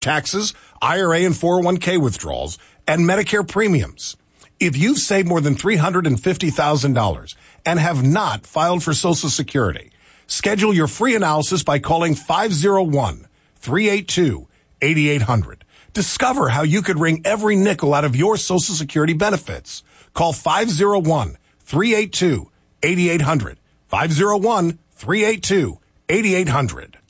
taxes, IRA and 401k withdrawals, and Medicare premiums. If you've saved more than $350,000 and have not filed for Social Security, schedule your free analysis by calling 501-382-8800. Discover how you could wring every nickel out of your Social Security benefits. Call 501-382-8800. 501-382-8800.